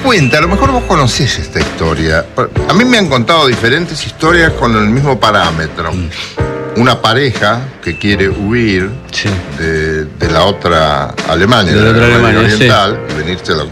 cuenta, a lo mejor vos conocés esta historia. A mí me han contado diferentes historias con el mismo parámetro. Una pareja que quiere huir de la otra Alemania, de la otra Alemania oriental, y venirse a la